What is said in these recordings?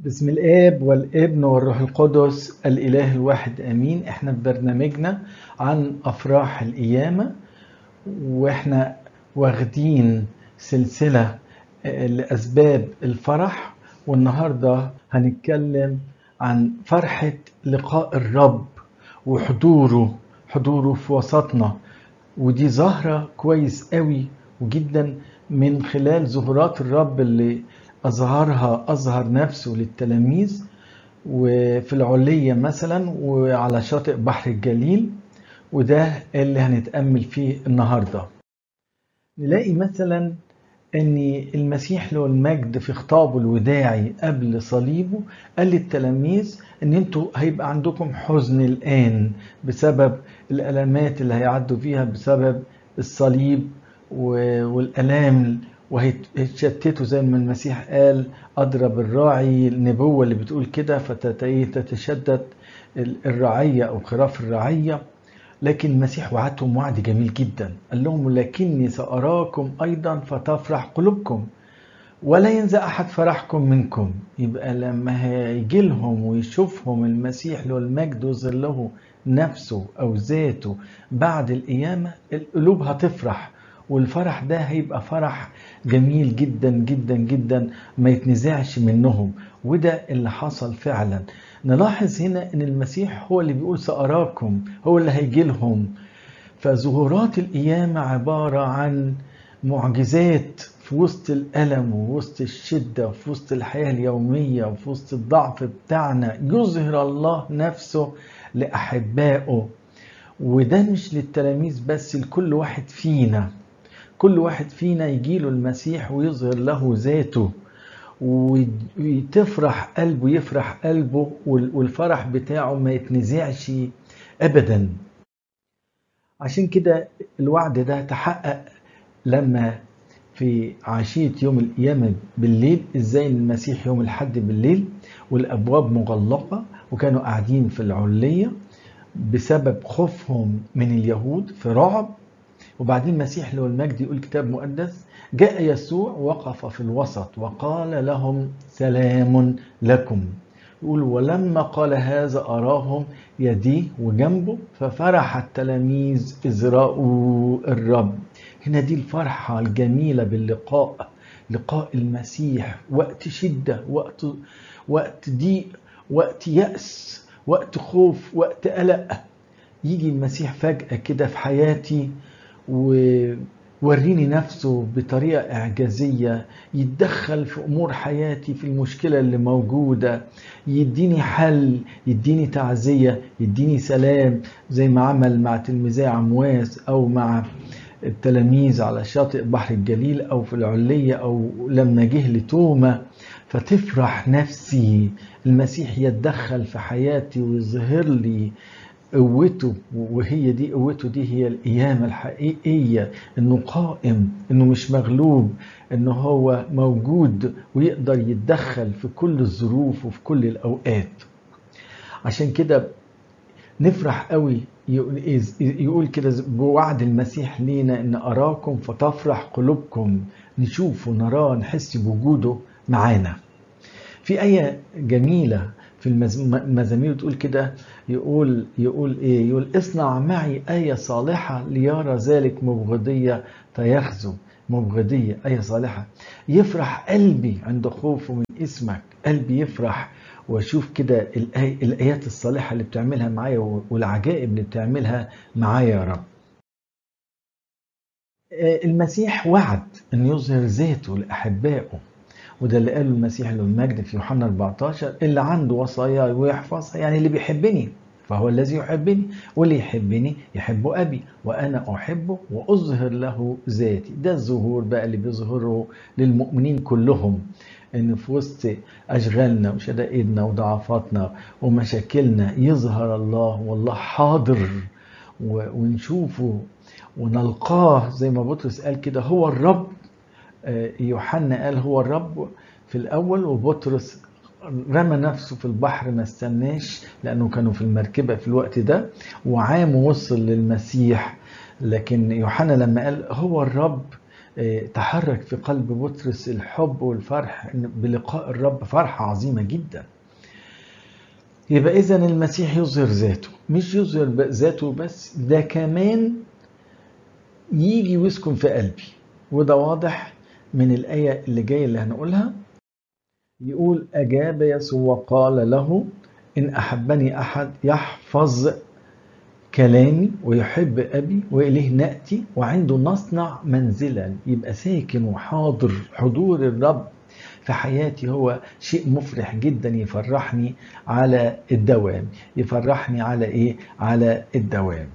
بسم الآب والابن والروح القدس الإله الواحد آمين. احنا في برنامجنا عن أفراح القيامة، واحنا واخدين سلسلة لأسباب الفرح، والنهاردة هنتكلم عن فرحة لقاء الرب وحضوره في وسطنا. ودي ظاهرة كويس قوي وجدا من خلال ظهورات الرب اللي أظهر نفسه للتلاميذ وفي العلية مثلا وعلى شاطئ بحر الجليل، وده اللي هنتأمل فيه النهاردة. نلاقي مثلا ان المسيح له المجد في خطابه الوداعي قبل صليبه قال للتلاميذ ان انتوا هيبقى عندكم حزن الآن بسبب الألمات اللي هيعدوا فيها بسبب الصليب والألام، وهيتشتتوا زي ما المسيح قال أضرب الراعي، النبوة اللي بتقول كده، فتتشدد الرعية أو خراف الرعية. لكن المسيح وعدهم وعد جميل جدا، قال لهم لكني سأراكم أيضا فتفرح قلوبكم ولا ينزع أحد فرحكم منكم. يبقى لما هيجي لهم ويشوفهم المسيح له المجد ويظهر له نفسه أو ذاته بعد القيامة، القلوب هتفرح، والفرح ده هيبقى فرح جميل جدا جدا جدا ما يتنزعش منهم. وده اللي حصل فعلا. نلاحظ هنا ان المسيح هو اللي بيقول سأراكم، هو اللي هيجي لهم. فظهورات القيامة عبارة عن معجزات في وسط الألم ووسط الشدة وفي وسط الحياة اليومية وفي وسط الضعف بتاعنا، يظهر الله نفسه لأحبائه. وده مش للتلاميذ بس، لكل واحد فينا. كل واحد فينا يجيله المسيح ويظهر له ذاته وتفرح قلبه، يفرح قلبه، والفرح بتاعه ما يتنزعش أبدا. عشان كده الوعد ده تحقق لما في عشية يوم القيامة بالليل، ازاي المسيح يوم الحد بالليل والأبواب مغلقة وكانوا قاعدين في العلية بسبب خوفهم من اليهود في رعب. وبعدين المسيح له المجد يقول كتاب مقدس جاء يسوع وقف في الوسط وقال لهم سلام لكم. يقول ولما قال هذا أراهم يديه وجنبه ففرح التلاميذ إذ رأوا الرب. هنا دي الفرحة الجميلة باللقاء، لقاء المسيح وقت شدة، وقت ضيق، وقت يأس، وقت خوف، وقت قلق. يجي المسيح فجأة كده في حياتي ووريني نفسه بطريقة إعجازية، يتدخل في أمور حياتي، في المشكلة اللي موجودة، يديني حل، يديني تعزية، يديني سلام، زي ما عمل مع تلميذي عمواس أو مع التلاميذ على شاطئ بحر الجليل أو في العلية أو لما جه لتوما. فتفرح نفسي، المسيح يتدخل في حياتي ويظهر لي قوته، وهي دي قوته، دي هي القيامة الحقيقية، انه قائم، انه مش مغلوب، انه هو موجود ويقدر يتدخل في كل الظروف وفي كل الاوقات. عشان كده نفرح قوي. يقول كده بوعد المسيح لينا ان اراكم فتفرح قلوبكم، نشوفه نراه نحس بوجوده معانا. في آية جميلة في المزامير تقول كده، يقول ايه؟ يقول اصنع معي آية صالحة ليرى ذلك مبغضية فيخزو. مبغضية، آية صالحة. يفرح قلبي عند خوفه من اسمك، قلبي يفرح واشوف كده الآيات الصالحة اللي بتعملها معايا والعجائب اللي بتعملها معايا يا رب. المسيح وعد ان يظهر ذاته لأحبائه، وده اللي قاله المسيح له المجد في يوحنا 14، اللي عنده وصاياي ويحفظها يعني اللي بيحبني فهو الذي يحبني، واللي يحبني يحب أبي وأنا أحبه وأظهر له ذاتي. ده الظهور بقى اللي بيظهره للمؤمنين كلهم، إن في وسط أشغالنا وشدائدنا وضعفاتنا ومشاكلنا يظهر الله، والله حاضر ونشوفه ونلقاه زي ما بطرس قال كده هو الرب. يوحنا قال هو الرب في الأول، وبطرس رمى نفسه في البحر ما استناش لأنه كانوا في المركبة في الوقت ده، وعام وصل للمسيح. لكن يوحنا لما قال هو الرب تحرك في قلب بطرس الحب والفرح بلقاء الرب، فرحة عظيمة جدا. يبقى إذن المسيح يظهر ذاته، مش يظهر ذاته بس، ده كمان يجي ويسكن في قلبي. وده واضح من الآية اللي جاية اللي هنقولها. يقول: أجاب يسوع وقال له: إن أحبني أحد يحفظ كلامي ويحب أبي وإليه نأتي وعنده نصنع منزلا. يبقى ساكن وحاضر، حضور الرب في حياتي هو شيء مفرح جدا، يفرحني على الدوام. يفرحني على إيه؟ على الدوام.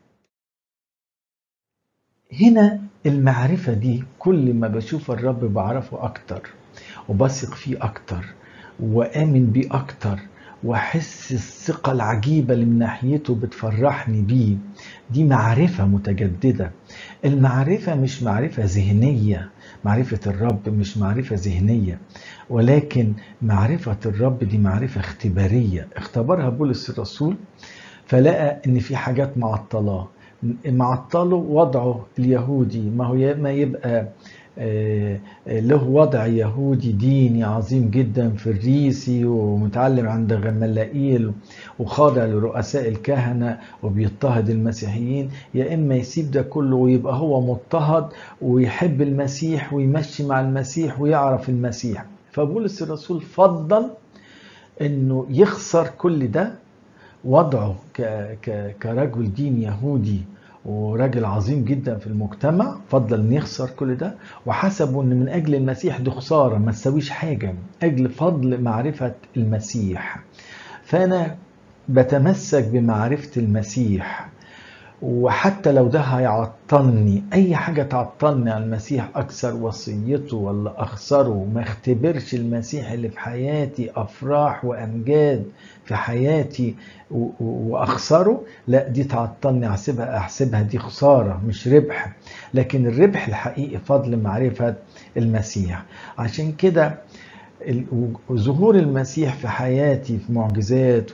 هنا المعرفة دي كل ما بشوف الرب بعرفه أكتر وبثق فيه أكتر وآمن بيه أكتر وأحس الثقة العجيبة اللي من ناحيته بتفرحني بيه. دي معرفة متجددة. المعرفة مش معرفة ذهنية، معرفة الرب مش معرفة ذهنية، ولكن معرفة الرب دي معرفة اختبارية. اختبرها بولس الرسول فلقى ان في حاجات معطله وضعه اليهودي. ما هو ما يبقى له وضع يهودي ديني عظيم جدا، فريسي ومتعلم عند غملائيل وخاضع لرؤساء الكهنة وبيضطهد المسيحيين، يا إما يسيب ده كله ويبقى هو مضطهد ويحب المسيح ويمشي مع المسيح ويعرف المسيح. فبولس الرسول فضل إنه يخسر كل ده، وضعه كرجل دين يهودي وراجل عظيم جدا في المجتمع، فضل ان يخسر كل ده وحسبوا ان من اجل المسيح دي خساره ما تسويش حاجه، من اجل فضل معرفه المسيح. فانا بتمسك بمعرفه المسيح، وحتى لو ده هيعطلني، اي حاجه تعطلني عن المسيح، اكسر وصيته ولا اخسره، ما اختبرش المسيح اللي في حياتي افراح وامجاد في حياتي واخسره، لا دي تعطلني، احسبها دي خساره مش ربح. لكن الربح الحقيقي فضل معرفه المسيح. عشان كده ظهور المسيح في حياتي في معجزات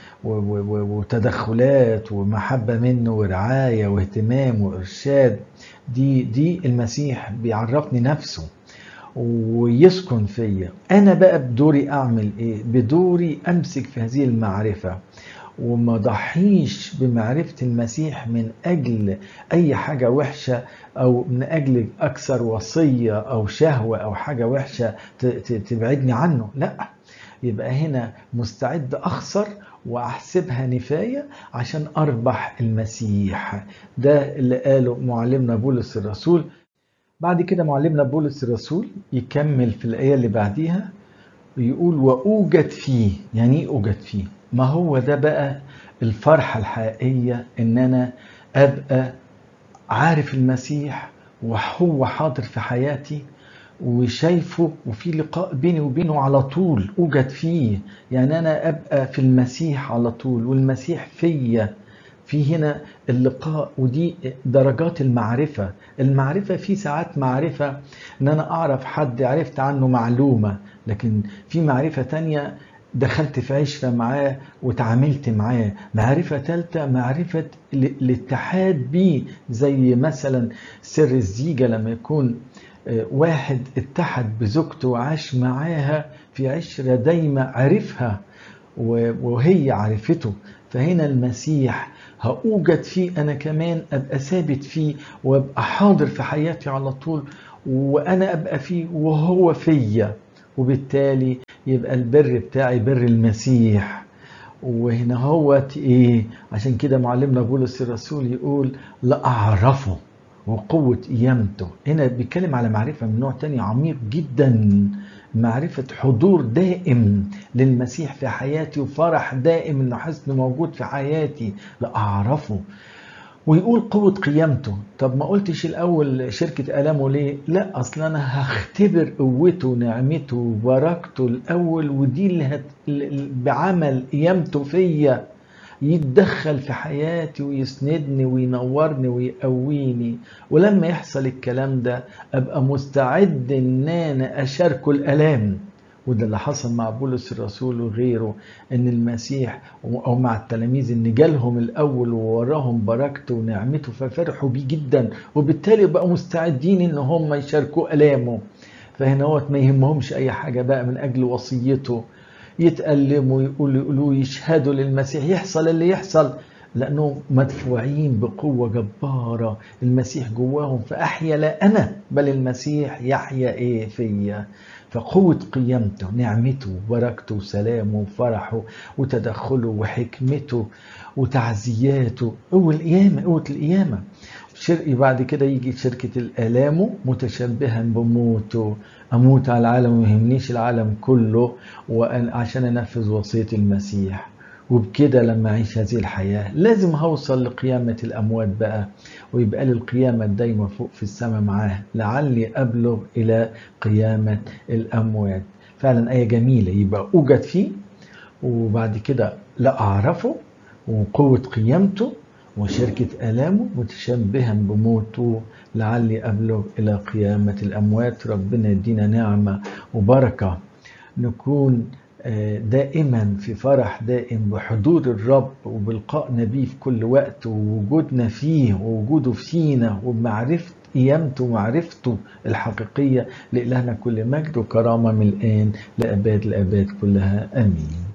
وتدخلات ومحبة منه ورعاية واهتمام وإرشاد، دي المسيح بيعرفني نفسه ويسكن فيا. أنا بقى بدوري أعمل إيه؟ بدوري أمسك في هذه المعرفة وما ضحيش بمعرفة المسيح من أجل أي حاجة وحشة، أو من أجل أكثر وصية أو شهوة أو حاجة وحشة تبعدني عنه. لا، يبقى هنا مستعد أخسر وأحسبها نفاية عشان أربح المسيح. ده اللي قاله معلمنا بولس الرسول. بعد كده معلمنا بولس الرسول يكمل في الآية اللي بعديها ويقول: وأوجد فيه. يعني إيه أوجد فيه؟ ما هو ده بقى الفرحة الحقيقية، إن أنا أبقى عارف المسيح وهو حاضر في حياتي وشايفه وفي لقاء بيني وبينه على طول. أوجد فيه يعني أنا أبقى في المسيح على طول والمسيح فيا. في هنا اللقاء، ودي درجات المعرفة. المعرفة في ساعات معرفة ان انا اعرف حد عرفت عنه معلومة، لكن في معرفة تانية دخلت في عشرة معاه وتعاملت معاه. معرفة ثالثة معرفة الاتحاد بيه، زي مثلا سر الزيجة، لما يكون واحد اتحد بزوجته وعاش معاها في عشرة دايمة، عرفها وهي عرفته. فهنا المسيح هأوجد فيه أنا كمان، أبقى ثابت فيه وأبقى حاضر في حياتي على طول، وأنا أبقى فيه وهو فيا، وبالتالي يبقى البر بتاعي بر المسيح. وهنا هو إيه؟ عشان كده معلمنا بولس الرسول يقول: لا أعرفه وقوة قيامته. هنا بيتكلم على معرفة من نوع تاني عميق جدا، معرفة حضور دائم للمسيح في حياتي وفرح دائم انه حسن موجود في حياتي. لا أعرفه. ويقول قوة قيامته. طب ما قلتش الأول شركة آلامه ليه؟ لا، أصل أنا هختبر قوته ونعمته وبركته الأول، ودي اللي بعمل قيامته فيا يتدخل في حياتي ويسندني وينورني ويقويني. ولما يحصل الكلام ده أبقى مستعد إن أنا أشاركه الآلام وده اللي حصل مع بولس الرسول وغيره، ان المسيح او مع التلاميذ ان جالهم الاول ووراهم بركته ونعمته ففرحوا بيه جدا، وبالتالي بقوا مستعدين ان هم يشاركوا الامه. فهنا هو ما يهمهمش اي حاجه بقى من اجل وصيته، يتألموا يقولوا يشهدوا للمسيح، يحصل اللي يحصل، لأنهم مدفوعين بقوة جبارة المسيح جواهم. فأحيا لا أنا بل المسيح يحيا إيه فيا. فقوة قيامته، نعمته وبركته وسلامه وفرحه وتدخله وحكمته وتعزياته، قوة القيامة، قوة القيامة. بعد كده يجي شركة الآلام متشبها بموته، أموت على العالم وما يهمنيش العالم كله عشان أنفذ وصية المسيح. وبكده لما أعيش هذه الحياة لازم هوصل لقيامة الأموات بقى، ويبقى لي القيامة الدايمة فوق في السماء معاه، لعلي أبلغ إلى قيامة الأموات. فعلا آية جميلة، يبقى أوجد فيه وبعد كده لا أعرفه وقوة قيامته وشركة آلامه متشبها بموته، لعلي أبلغ إلى قيامة الأموات. ربنا يدينا نعمة وبركة نكون دائما في فرح دائم بحضور الرب وبلقائنا بيه في كل وقت، ووجودنا فيه ووجوده فينا وبمعرفة قيامته ومعرفته الحقيقية. لإلهنا كل مجد وكرامة من الآن لأباد الآباد كلها، آمين.